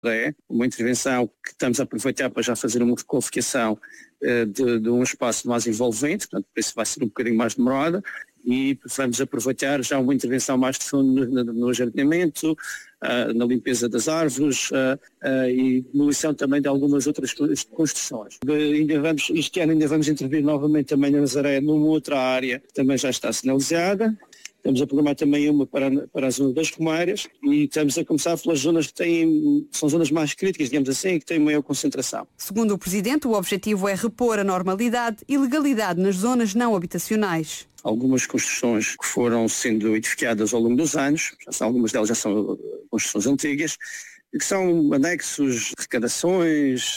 É uma intervenção que estamos a aproveitar para já fazer uma requalificação de um espaço mais envolvente, portanto, por isso vai ser um bocadinho mais demorada, e vamos aproveitar já uma intervenção mais de fundo no jardinamento, na limpeza das árvores e demolição também de algumas outras construções. Este ano ainda vamos intervir novamente também na Nazaré numa outra área que também já está sinalizada. Estamos a programar também uma para a zona das Romeiras e estamos a começar pelas zonas que são zonas mais críticas, digamos assim, que têm maior concentração. Segundo o Presidente, o objetivo é repor a normalidade e legalidade nas zonas não habitacionais. Algumas construções que foram sendo edificadas ao longo dos anos, algumas delas já são construções antigas, que são anexos, arrecadações,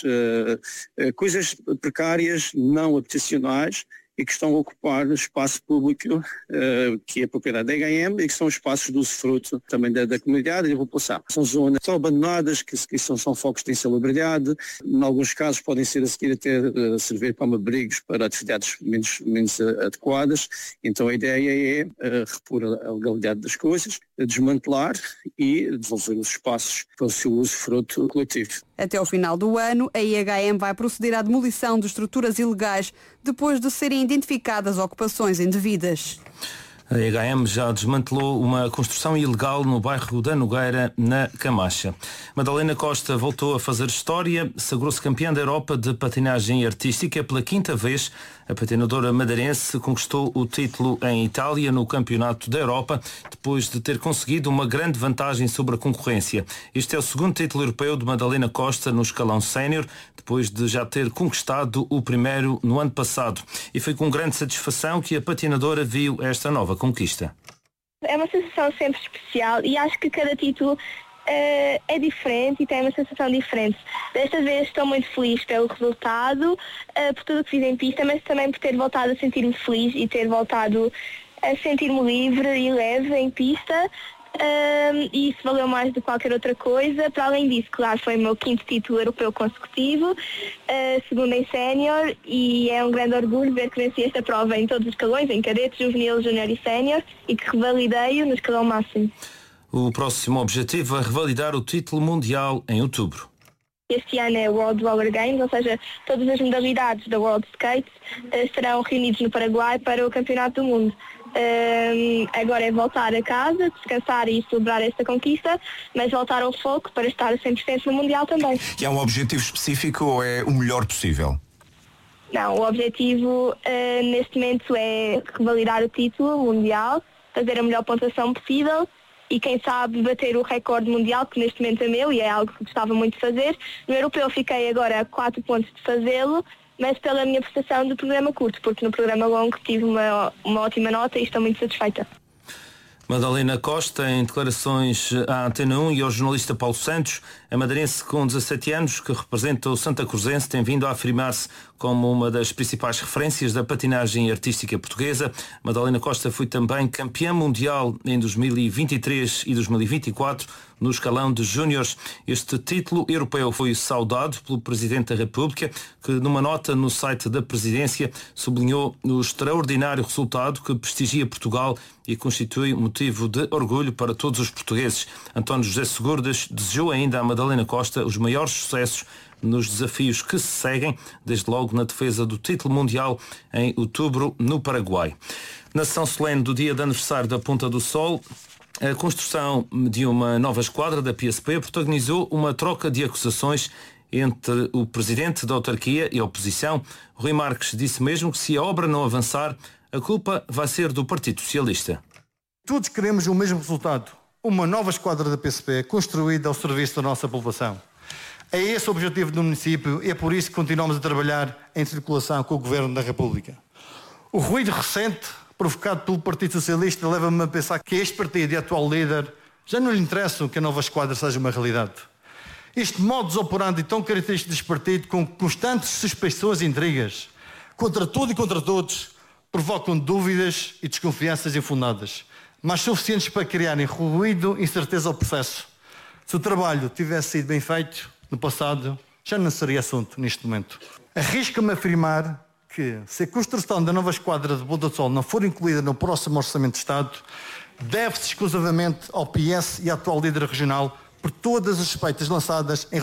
coisas precárias, não habitacionais, e que estão a ocupar espaço público que é propriedade da EGM e que são espaços de usufruto também da comunidade e da população. São zonas que são abandonadas, que são focos de insalubridade, em alguns casos podem ser a seguir até servir como abrigos para atividades menos adequadas, então a ideia é repor a legalidade das coisas, desmantelar e devolver os espaços para o seu usufruto coletivo. Até ao final do ano, a IHM vai proceder à demolição de estruturas ilegais depois de serem identificadas ocupações indevidas. A IHM já desmantelou uma construção ilegal no bairro da Nogueira, na Camacha. Madalena Costa voltou a fazer história, sagrou-se campeã da Europa de patinagem artística pela 5ª vez. A patinadora madeirense conquistou o título em Itália no Campeonato da Europa, depois de ter conseguido uma grande vantagem sobre a concorrência. Este é o 2º título europeu de Madalena Costa no escalão sénior, depois de já ter conquistado o primeiro no ano passado. E foi com grande satisfação que a patinadora viu esta nova conquista. É uma sensação sempre especial e acho que cada título é diferente e tem uma sensação diferente. Desta vez estou muito feliz pelo resultado, por tudo o que fiz em pista, mas também por ter voltado a sentir-me feliz e ter voltado a sentir-me livre e leve em pista. E isso valeu mais do que qualquer outra coisa. Para além disso, claro, foi o meu 5º título europeu consecutivo, 2º em sénior, e é um grande orgulho ver que venci esta prova em todos os escalões, em cadete, juvenil, júnior e sénior, e que revalidei-o no escalão máximo. O próximo objetivo é revalidar o título mundial em outubro. Este ano é o World Roller Games, ou seja, todas as modalidades da World Skate estarão reunidos no Paraguai para o Campeonato do Mundo. Agora é voltar a casa, descansar e celebrar esta conquista, mas voltar ao foco para estar a 100% no Mundial também. E há um objetivo específico ou é o melhor possível? Não, o objetivo neste momento é revalidar o título mundial, fazer a melhor pontuação possível e quem sabe bater o recorde mundial, que neste momento é meu e é algo que gostava muito de fazer. No europeu fiquei agora a 4 pontos de fazê-lo, mas pela minha prestação do programa curto, porque no programa longo tive uma ótima nota e estou muito satisfeita. Madalena Costa, em declarações à Antena 1 e ao jornalista Paulo Santos, a madeirense com 17 anos, que representa o Santa Cruzense, tem vindo a afirmar-se como uma das principais referências da patinagem artística portuguesa. Madalena Costa foi também campeã mundial em 2023 e 2024 no escalão de júniores. Este título europeu foi saudado pelo Presidente da República, que numa nota no site da Presidência sublinhou o extraordinário resultado que prestigia Portugal e constitui motivo de orgulho para todos os portugueses. António José Segurdas desejou ainda à Madalena Costa os maiores sucessos nos desafios que se seguem, desde logo na defesa do título mundial em outubro no Paraguai. Na sessão solene do dia de aniversário da Ponta do Sol, a construção de uma nova esquadra da PSP protagonizou uma troca de acusações entre o presidente da autarquia e a oposição. Rui Marques disse mesmo que se a obra não avançar, a culpa vai ser do Partido Socialista. Todos queremos o mesmo resultado, uma nova esquadra da PSP construída ao serviço da nossa população. É esse o objetivo do município e é por isso que continuamos a trabalhar em circulação com o Governo da República. O ruído recente provocado pelo Partido Socialista leva-me a pensar que este partido e a atual líder já não lhe interessam que a nova esquadra seja uma realidade. Este modus operandi tão característico deste partido, com constantes suspeições e intrigas, contra tudo e contra todos, provocam dúvidas e desconfianças infundadas, mas suficientes para criarem ruído e incerteza ao processo. Se o trabalho tivesse sido bem feito no passado, já não seria assunto neste momento. Arrisco-me a afirmar que, se a construção da nova esquadra de Ponta do Sol não for incluída no próximo Orçamento de Estado, deve-se exclusivamente ao PS e à atual líder regional, por todas as suspeitas lançadas em